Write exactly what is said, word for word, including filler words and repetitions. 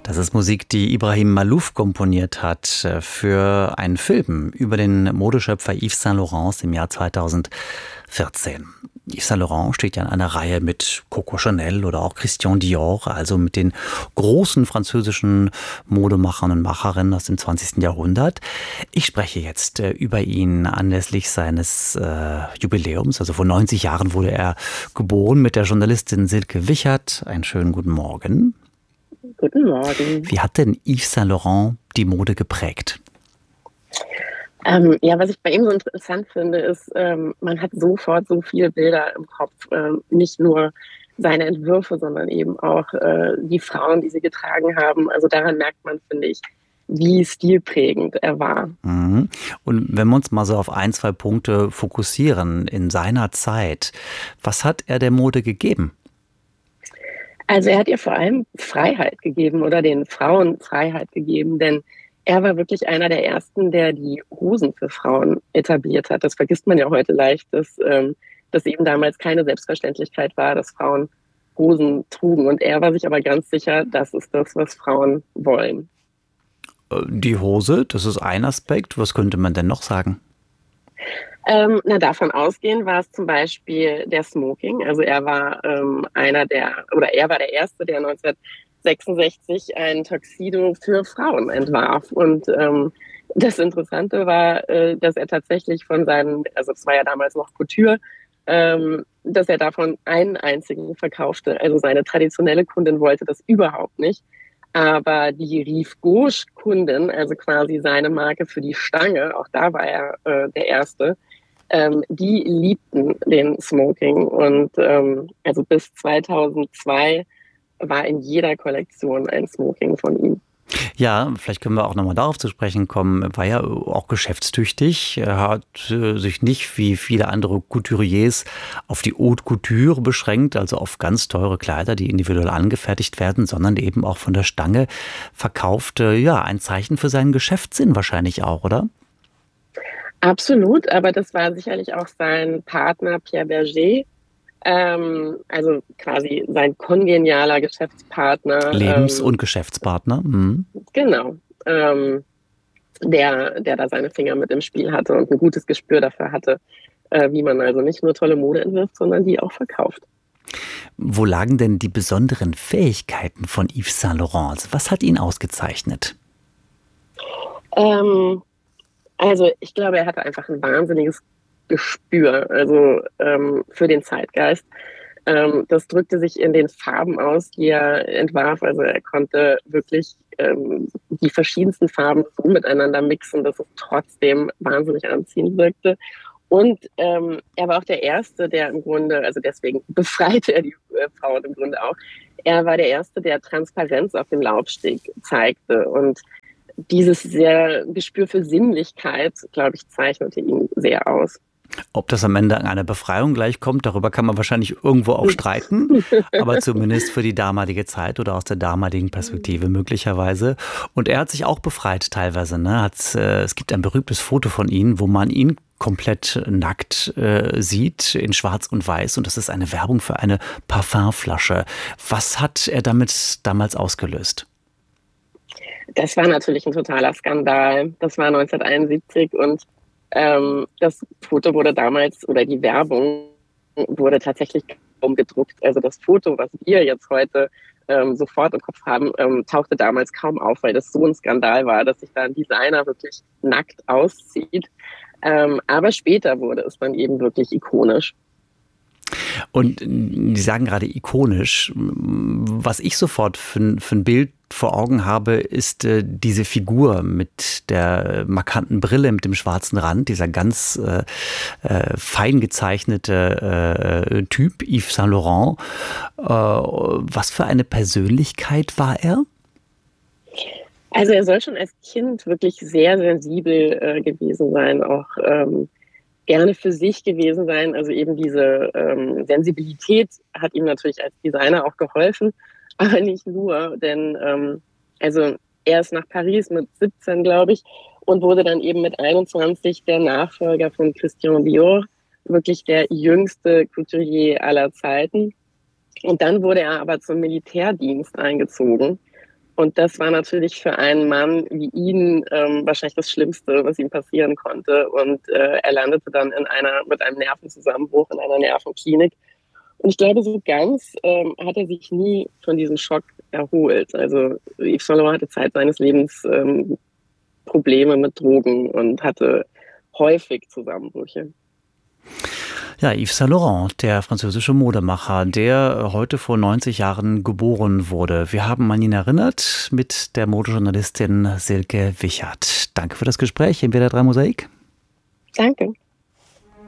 Das ist Musik, die Ibrahim Maalouf komponiert hat für einen Film über den Modeschöpfer Yves Saint Laurent im Jahr zweitausendvierzehn. Yves Saint Laurent steht ja in einer Reihe mit Coco Chanel oder auch Christian Dior, also mit den großen französischen Modemachern und Macherinnen aus dem zwanzigsten Jahrhundert. Ich spreche jetzt äh, über ihn anlässlich seines äh, Jubiläums. Also vor neunzig Jahren wurde er geboren mit der Journalistin Silke Wichert. Einen schönen guten Morgen. Guten Morgen. Wie hat denn Yves Saint Laurent die Mode geprägt? Ähm, ja, was ich bei ihm so interessant finde, ist, ähm, man hat sofort so viele Bilder im Kopf. Ähm, nicht nur seine Entwürfe, sondern eben auch äh, die Frauen, die sie getragen haben. Also daran merkt man, finde ich, wie stilprägend er war. Mhm. Und wenn wir uns mal so auf ein, zwei Punkte fokussieren in seiner Zeit, was hat er der Mode gegeben? Also er hat ihr vor allem Freiheit gegeben oder den Frauen Freiheit gegeben, denn er war wirklich einer der Ersten, der die Hosen für Frauen etabliert hat. Das vergisst man ja heute leicht, dass ähm, das eben damals keine Selbstverständlichkeit war, dass Frauen Hosen trugen. Und er war sich aber ganz sicher, das ist das, was Frauen wollen. Die Hose, das ist ein Aspekt. Was könnte man denn noch sagen? Ähm, na, davon ausgehend war es zum Beispiel der Smoking. Also er war ähm, einer der, oder er war der Erste, der neunzehnhundertsechsundsechzig ein Tuxedo für Frauen entwarf. Und ähm, das Interessante war, äh, dass er tatsächlich von seinen, also es war ja damals noch Couture, ähm, dass er davon einen einzigen verkaufte. Also seine traditionelle Kundin wollte das überhaupt nicht. Aber die Rive Gauche-Kundin, also quasi seine Marke für die Stange, auch da war er äh, der Erste, ähm, die liebten den Smoking. Und ähm, also bis zweitausendzwei war in jeder Kollektion ein Smoking von ihm. Ja, vielleicht können wir auch nochmal darauf zu sprechen kommen. Er war ja auch geschäftstüchtig. Er hat äh, sich nicht wie viele andere Couturiers auf die Haute Couture beschränkt, also auf ganz teure Kleider, die individuell angefertigt werden, sondern eben auch von der Stange verkauft. Äh, ja, ein Zeichen für seinen Geschäftssinn wahrscheinlich auch, oder? Absolut, aber das war sicherlich auch sein Partner Pierre Berger, ähm, also quasi sein kongenialer Geschäftspartner. Lebens- Ähm, und Geschäftspartner. Mhm. genau, ähm, der, der da seine Finger mit im Spiel hatte und ein gutes Gespür dafür hatte, äh, wie man also nicht nur tolle Mode entwirft, sondern die auch verkauft. Wo lagen denn die besonderen Fähigkeiten von Yves Saint Laurent? Also was hat ihn ausgezeichnet? Ähm, also ich glaube, er hatte einfach ein wahnsinniges Gespür, also ähm, für den Zeitgeist. Ähm, das drückte sich in den Farben aus, die er entwarf. Also er konnte wirklich ähm, die verschiedensten Farben so miteinander mixen, dass es trotzdem wahnsinnig anziehend wirkte. Und ähm, er war auch der Erste, der im Grunde, also deswegen befreite er die äh, Frauen im Grunde auch, er war der Erste, der Transparenz auf dem Laufsteg zeigte. Und dieses sehr Gespür für Sinnlichkeit, glaube ich, zeichnete ihn sehr aus. Ob das am Ende an einer Befreiung gleichkommt, darüber kann man wahrscheinlich irgendwo auch streiten, aber zumindest für die damalige Zeit oder aus der damaligen Perspektive möglicherweise. Und er hat sich auch befreit teilweise. Ne? Hat, äh, es gibt ein berühmtes Foto von ihm, wo man ihn komplett nackt äh, sieht, in Schwarz und Weiß. Und das ist eine Werbung für eine Parfümflasche. Was hat er damit damals ausgelöst? Das war natürlich ein totaler Skandal. Das war neunzehnhunderteinundsiebzig und ähm, das Foto wurde damals, oder die Werbung wurde tatsächlich kaum gedruckt. Also das Foto, was wir jetzt heute ähm, sofort im Kopf haben, ähm, tauchte damals kaum auf, weil das so ein Skandal war, dass sich da ein Designer wirklich nackt auszieht. Ähm, aber später wurde es dann eben wirklich ikonisch. Und die sagen gerade ikonisch. Was ich sofort für, für ein Bild vor Augen habe, ist äh, diese Figur mit der markanten Brille, mit dem schwarzen Rand, dieser ganz äh, äh, fein gezeichnete äh, Typ, Yves Saint Laurent. Äh, was für eine Persönlichkeit war er? Also er soll schon als Kind wirklich sehr sensibel äh, gewesen sein, auch ähm, gerne für sich gewesen sein. Also eben diese ähm, Sensibilität hat ihm natürlich als Designer auch geholfen, aber nicht nur, denn ähm, also er ist nach Paris mit siebzehn, glaube ich, und wurde dann eben mit einundzwanzig der Nachfolger von Christian Dior, wirklich der jüngste Couturier aller Zeiten. Und dann wurde er aber zum Militärdienst eingezogen Und das war natürlich für einen Mann wie ihn ähm, wahrscheinlich das Schlimmste, was ihm passieren konnte. Und äh, er landete dann in einer, mit einem Nervenzusammenbruch in einer Nervenklinik. Und ich glaube, so ganz ähm, hat er sich nie von diesem Schock erholt. Also Yves Saint Laurent hatte Zeit seines Lebens ähm, Probleme mit Drogen und hatte häufig Zusammenbrüche. Ja, Yves Saint Laurent, der französische Modemacher, der heute vor neunzig Jahren geboren wurde. Wir haben an ihn erinnert mit der Modejournalistin Silke Wichert. Danke für das Gespräch im W D R drei Mosaik. Danke.